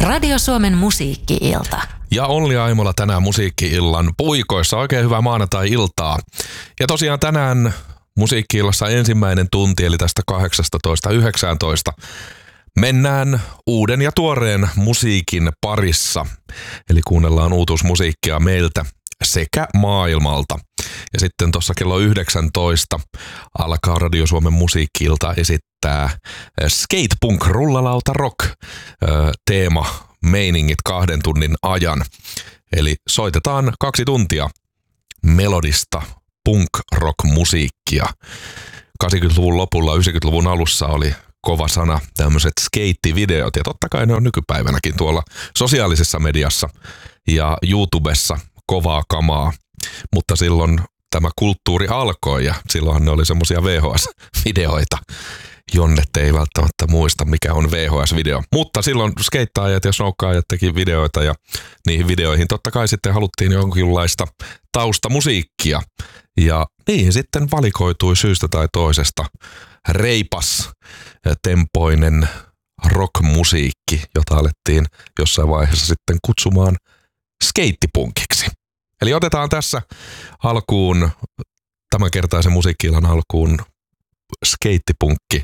Radio Suomen musiikki-ilta. Ja Olli Aimola tänään musiikki-illan puikoissa. Oikein hyvää maanantai-iltaa. Ja tosiaan tänään musiikki-illassa ensimmäinen tunti, eli tästä 18.19. Mennään uuden ja tuoreen musiikin parissa. Eli kuunnellaan uutuusmusiikkia meiltä sekä maailmalta. Ja sitten tuossa kello 19 alkaa Radio Suomen musiikki-ilta esittää Skatepunk Rullalauta Rock teema meiningit 2 tunnin ajan. Eli soitetaan 2 tuntia melodista punk-rock-musiikkia. 80-luvun lopulla, 90-luvun alussa oli kova sana tämmöiset skeittivideot, ja totta kai ne on nykypäivänäkin tuolla sosiaalisessa mediassa ja YouTubessa kovaa kamaa, mutta silloin tämä kulttuuri alkoi ja silloinhan ne oli semmoisia VHS-videoita. Jonnet ei välttämättä muista, mikä on VHS-video. Mutta silloin skeittaajat ja snoukkaajat teki videoita ja niihin videoihin totta kai sitten haluttiin jonkinlaista taustamusiikkia. Ja niihin sitten valikoitui syystä tai toisesta reipas, tempoinen rockmusiikki, jota alettiin jossain vaiheessa sitten kutsumaan skeittipunkiksi. Eli otetaan tässä alkuun, tämänkertaisen musiikki-illan alkuun, skeittipunkki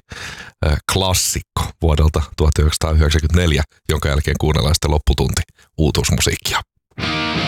klassikko vuodelta 1994, jonka jälkeen kuunnellaan sitten lopputunti uutuusmusiikkia.